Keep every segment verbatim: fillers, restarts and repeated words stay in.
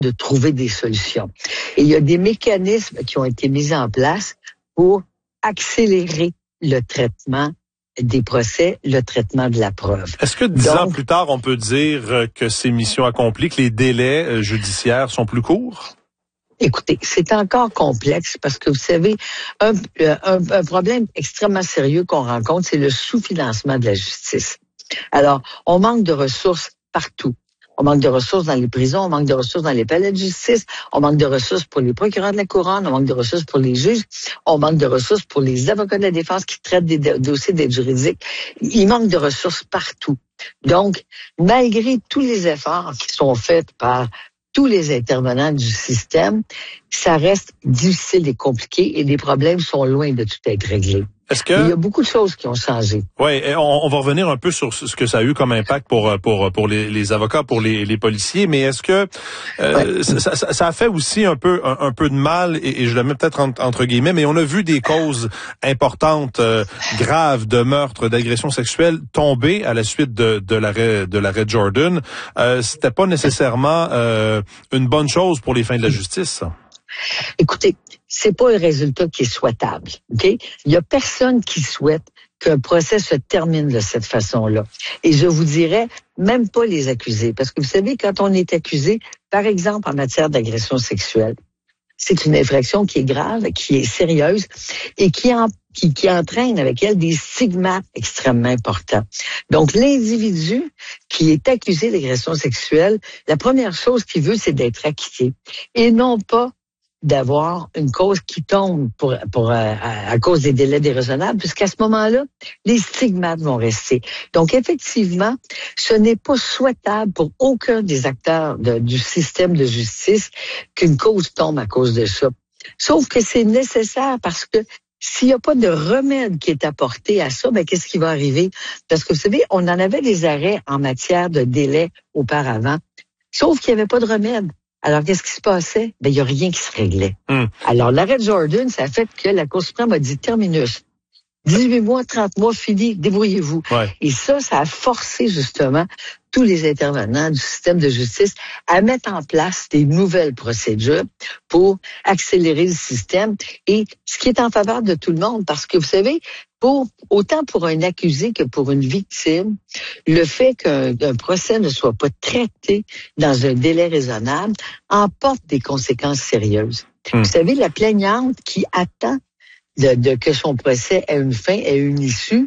de trouver des solutions. Et il y a des mécanismes qui ont été mis en place pour accélérer le traitement des procès, le traitement de la preuve. Est-ce que dix Donc, ans plus tard, on peut dire que c'est mission accomplie, que les délais judiciaires sont plus courts? Écoutez, c'est encore complexe parce que vous savez, un, un, un problème extrêmement sérieux qu'on rencontre, c'est le sous-financement de la justice. Alors, on manque de ressources partout. On manque de ressources dans les prisons, on manque de ressources dans les palais de justice, on manque de ressources pour les procureurs de la couronne, on manque de ressources pour les juges, on manque de ressources pour les avocats de la défense qui traitent des dossiers d'aide juridique. Il manque de ressources partout. Donc, malgré tous les efforts qui sont faits par tous les intervenants du système, ça reste difficile et compliqué et les problèmes sont loin de tout être réglés. Est-ce que... Il y a beaucoup de choses qui ont changé. Oui, on, on va revenir un peu sur ce que ça a eu comme impact pour pour pour les, les avocats, pour les, les policiers, mais est-ce que euh, ouais. ça, ça, ça a fait aussi un peu un, un peu de mal, et, et je le mets peut-être entre, entre guillemets, mais on a vu des causes importantes, euh, graves de meurtre, d'agression sexuelle tomber à la suite de, de l'arrêt de l'arrêt Jordan. Euh, c'était pas nécessairement euh, une bonne chose pour les fins de la justice, ça. Écoutez, c'est pas un résultat qui est souhaitable, ok? Il y a personne qui souhaite qu'un procès se termine de cette façon-là. Et je vous dirais, même pas les accusés. Parce que vous savez, quand on est accusé, par exemple, en matière d'agression sexuelle, c'est une infraction qui est grave, qui est sérieuse et qui, en, qui, qui entraîne avec elle des stigmates extrêmement importants. Donc, l'individu qui est accusé d'agression sexuelle, la première chose qu'il veut, c'est d'être acquitté. Et non pas d'avoir une cause qui tombe pour, pour, à, à cause des délais déraisonnables, puisqu'à ce moment-là, les stigmates vont rester. Donc, effectivement, ce n'est pas souhaitable pour aucun des acteurs de, du système de justice qu'une cause tombe à cause de ça. Sauf que c'est nécessaire parce que s'il n'y a pas de remède qui est apporté à ça, ben qu'est-ce qui va arriver? Parce que vous savez, on en avait des arrêts en matière de délai auparavant, sauf qu'il n'y avait pas de remède. Alors, qu'est-ce qui se passait? Ben, il n'y a rien qui se réglait. Mm. Alors, l'arrêt de Jordan, ça a fait que la Cour suprême a dit terminus. dix-huit mois, trente mois, fini, débrouillez-vous. Ouais. Et ça, ça a forcé justement tous les intervenants du système de justice à mettre en place des nouvelles procédures pour accélérer le système. Et ce qui est en faveur de tout le monde, parce que vous savez, pour autant pour un accusé que pour une victime, le fait qu'un, qu'un procès ne soit pas traité dans un délai raisonnable emporte des conséquences sérieuses. Mmh. Vous savez, la plaignante qui attend de, de que son procès ait une fin, ait une issue,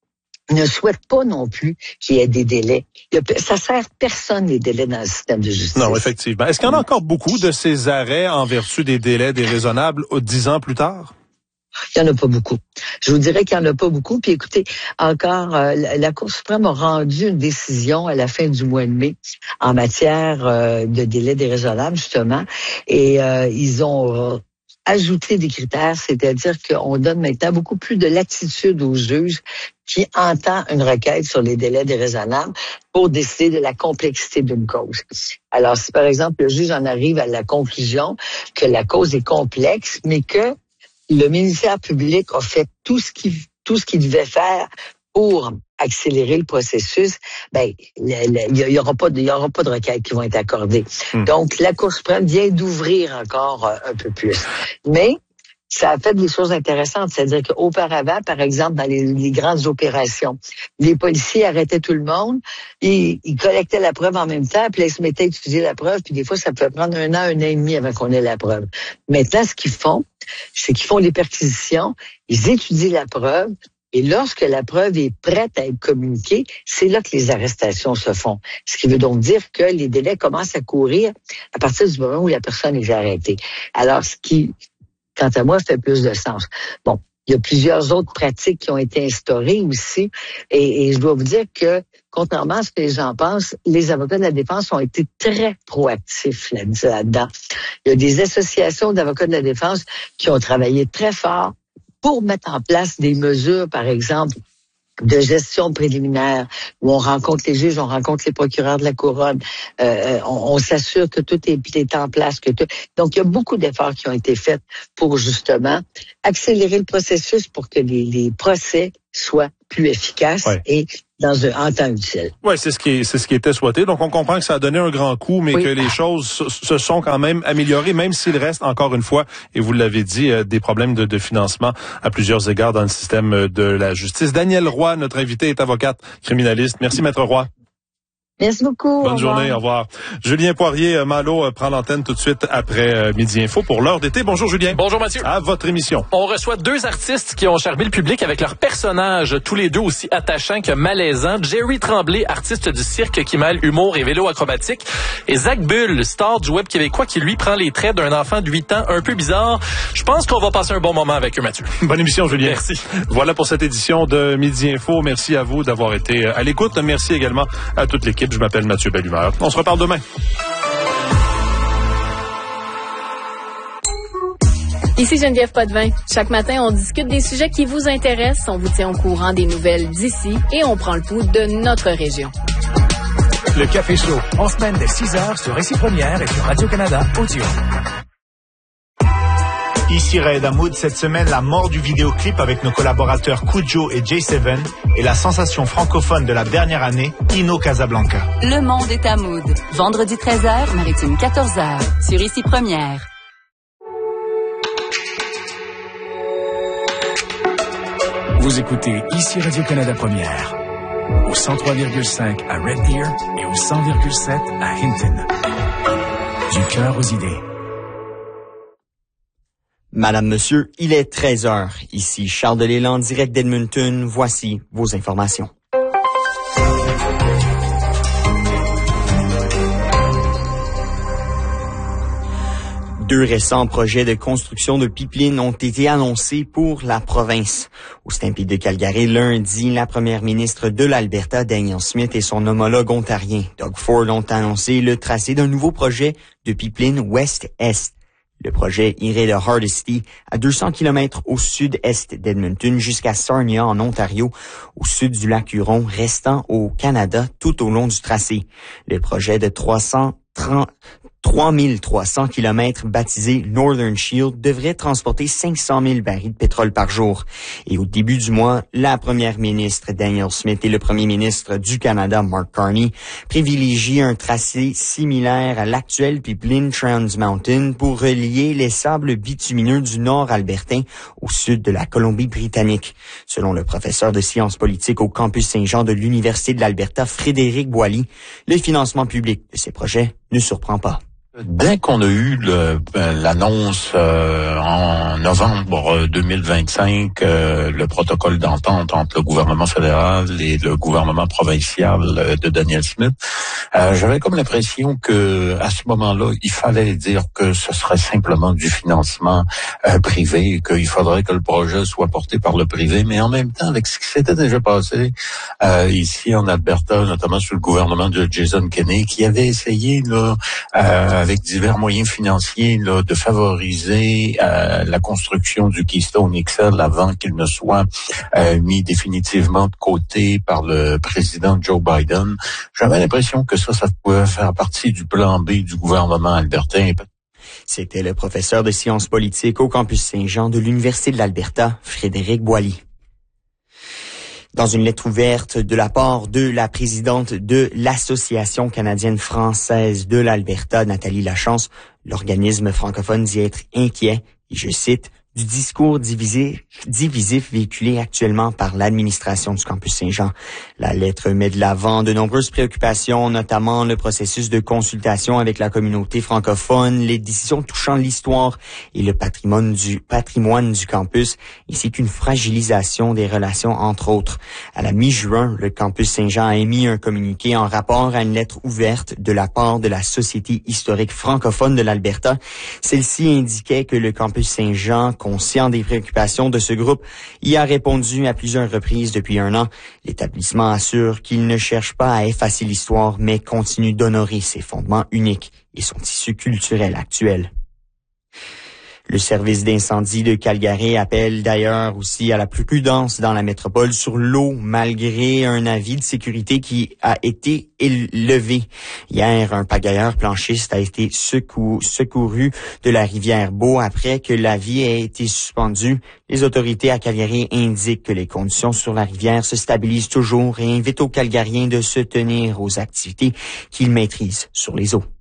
ne souhaite pas non plus qu'il y ait des délais. Ça sert personne, les délais dans le système de justice. Non, effectivement. Est-ce qu'il y en a encore beaucoup de ces arrêts en vertu des délais déraisonnables dix ans plus tard? Il n'y en a pas beaucoup. Je vous dirais qu'il n'y en a pas beaucoup. Puis écoutez, encore, euh, la Cour suprême a rendu une décision à la fin du mois de mai en matière euh, de délai déraisonnable, justement. Et euh, ils ont... Euh, ajouter des critères, c'est-à-dire qu'on donne maintenant beaucoup plus de latitude aux juges qui entendent une requête sur les délais déraisonnables pour décider de la complexité d'une cause. Alors, si par exemple le juge en arrive à la conclusion que la cause est complexe, mais que le ministère public a fait tout ce qu'il tout ce qu'il devait faire pour accélérer le processus, ben il y, y aura pas de il y aura pas de requêtes qui vont être accordées. Hum. Donc la Cour suprême vient d'ouvrir encore euh, un peu plus. Mais ça a fait des choses intéressantes, c'est-à-dire qu'auparavant, par exemple, dans les, les grandes opérations, les policiers arrêtaient tout le monde, ils, ils collectaient la preuve en même temps, puis là, ils se mettaient à étudier la preuve, puis des fois, ça pouvait prendre un an, un an et demi avant qu'on ait la preuve. Maintenant, ce qu'ils font, c'est qu'ils font les perquisitions, ils étudient la preuve, et lorsque la preuve est prête à être communiquée, c'est là que les arrestations se font. Ce qui veut donc dire que les délais commencent à courir à partir du moment où la personne est arrêtée. Alors, ce qui, quant à moi, fait plus de sens. Bon, il y a plusieurs autres pratiques qui ont été instaurées aussi. Et, et je dois vous dire que, contrairement à ce que les gens pensent, les avocats de la défense ont été très proactifs là-dedans. Il y a des associations d'avocats de la défense qui ont travaillé très fort pour mettre en place des mesures, par exemple, de gestion préliminaire, où on rencontre les juges, on rencontre les procureurs de la couronne, euh, on, on s'assure que tout est, est en place. que tout... Donc, il y a beaucoup d'efforts qui ont été faits pour, justement, accélérer le processus pour que les, les procès soient plus efficaces. Ouais. Et dans un, en temps utile. Oui, c'est ce qui est, c'est ce qui était souhaité. Donc, on comprend que ça a donné un grand coup, mais oui. que les choses se, se sont quand même améliorées, même s'il reste encore une fois, et vous l'avez dit, euh, des problèmes de, de financement à plusieurs égards dans le système de la justice. Danielle Roy, notre invitée, est avocate criminaliste. Merci, Maître Roy. Merci beaucoup. Bonne journée, au revoir. Julien Poirier, Malo prend l'antenne tout de suite après euh, Midi Info pour l'heure d'été. Bonjour Julien. Bonjour Mathieu. À votre émission. On reçoit deux artistes qui ont charmé le public avec leurs personnages, tous les deux aussi attachants que malaisants. Jerry Tremblay, artiste du cirque qui mêle humour et vélo acrobatique, et Zach Bull, star du web québécois qui lui prend les traits d'un enfant de huit ans un peu bizarre. Je pense qu'on va passer un bon moment avec eux, Mathieu. Bonne émission Julien. Merci. Voilà pour cette édition de Midi Info. Merci à vous d'avoir été à l'écoute. Merci également à toute l'équipe. Je m'appelle Mathieu Bellumeur. On se reparle demain. Ici Geneviève Potvin. Chaque matin, on discute des sujets qui vous intéressent, on vous tient au courant des nouvelles d'ici et on prend le pouls de notre région. Le Café Show, en semaine dès six heures sur Ici Première et sur Radio-Canada Audio. Ici Raed Hamoud, cette semaine, la mort du vidéoclip avec nos collaborateurs Kujo et J sept et la sensation francophone de la dernière année, Ino Casablanca. Le monde est à Mood. Vendredi treize heures, Maritime quatorze heures, sur Ici Première. Vous écoutez Ici Radio-Canada Première, au cent trois virgule cinq à Red Deer et au cent virgule sept à Hinton. Du cœur aux idées. Madame, Monsieur, il est treize heures. Ici Charles Delélan, direct d'Edmonton. Voici vos informations. Deux récents projets de construction de pipelines ont été annoncés pour la province. Au Stampede de Calgary, lundi, la première ministre de l'Alberta, Danielle Smith, et son homologue ontarien, Doug Ford, ont annoncé le tracé d'un nouveau projet de pipeline ouest-est. Le projet irait de Hardisty à deux cents kilomètres au sud-est d'Edmonton jusqu'à Sarnia en Ontario, au sud du lac Huron, restant au Canada tout au long du tracé. Le projet de trois cent trente trois mille trois cents kilomètres baptisé Northern Shield devrait transporter cinq cent mille barils de pétrole par jour. Et au début du mois, la première ministre Danielle Smith et le premier ministre du Canada, Mark Carney, privilégient un tracé similaire à l'actuel pipeline Trans Mountain pour relier les sables bitumineux du nord albertain au sud de la Colombie-Britannique. Selon le professeur de sciences politiques au campus Saint-Jean de l'Université de l'Alberta, Frédéric Boilly, le financement public de ces projets ne surprend pas. Dès qu'on a eu le, l'annonce euh, en novembre deux mille vingt-cinq, euh, le protocole d'entente entre le gouvernement fédéral et le gouvernement provincial de Danielle Smith, euh, j'avais comme l'impression que à ce moment-là, il fallait dire que ce serait simplement du financement euh, privé, qu'il faudrait que le projet soit porté par le privé, mais en même temps, avec ce qui s'était déjà passé euh, ici en Alberta, notamment sous le gouvernement de Jason Kenney, qui avait essayé là, euh, avec divers moyens financiers là, de favoriser euh, la construction du Keystone X L avant qu'il ne soit euh, mis définitivement de côté par le président Joe Biden. J'avais l'impression que ça, ça pouvait faire partie du plan B du gouvernement albertain. C'était le professeur de sciences politiques au campus Saint-Jean de l'Université de l'Alberta, Frédéric Boilly. Dans une lettre ouverte de la part de la présidente de l'Association canadienne-française de l'Alberta, Nathalie Lachance, l'organisme francophone dit être inquiet, et je cite, du discours divisif, divisif véhiculé actuellement par l'administration du campus Saint-Jean. La lettre met de l'avant de nombreuses préoccupations, notamment le processus de consultation avec la communauté francophone, les décisions touchant l'histoire et le patrimoine du patrimoine du campus, ainsi qu'une fragilisation des relations entre autres. À la mi-juin, le campus Saint-Jean a émis un communiqué en rapport à une lettre ouverte de la part de la Société historique francophone de l'Alberta. Celle-ci indiquait que le campus Saint-Jean, conscient des préoccupations de ce groupe, y a répondu à plusieurs reprises depuis un an. L'établissement assure qu'il ne cherche pas à effacer l'histoire, mais continue d'honorer ses fondements uniques et son tissu culturel actuel. Le service d'incendie de Calgary appelle d'ailleurs aussi à la prudence dans la métropole sur l'eau, malgré un avis de sécurité qui a été levé. Hier, un pagailleur planchiste a été secou- secouru de la rivière Beau après que l'avis ait été suspendu. Les autorités à Calgary indiquent que les conditions sur la rivière se stabilisent toujours et invitent aux Calgariens de se tenir aux activités qu'ils maîtrisent sur les eaux.